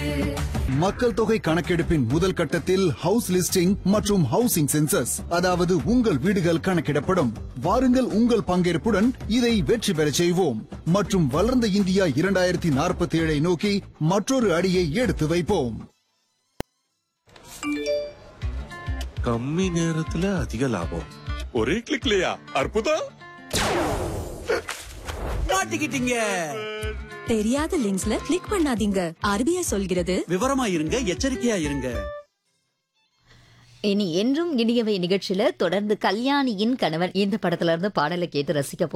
மக்கள் தொகை கணக்கெடுப்பின் முதல் கட்டத்தில் ஹவுஸ் லிஸ்டிங் மற்றும் ஹவுசிங் சென்சஸ், அதாவது உங்கள் வீடுகள் கணக்கிடப்படும். வாருங்கள், உங்கள் பங்கேற்புடன் இதை வெற்றி பெறச் செய்வோம் மற்றும் வளர்ந்த இந்தியா 2047 நோக்கி மற்றொரு அடியை எடுத்து வைப்போம். கம்மி நேரத்துல அதிக லாபம். ஒரே கிளிக்லயா? அற்புதம். மாட்டிக்கிட்டீங்க. தெரியாத லிங்க்ஸ்ல கிளிக் பண்ணாதீங்க. RBI சொல்கிறது விவரமா இருங்க, எச்சரிக்கையா இருங்க. இனி என்றும் இனியவை நிகழ்ச்சியில தொடர்ந்து கல்யாணியின் கணவன் இந்த படத்துல இருந்து பாடலை கேட்டு ரசிக்க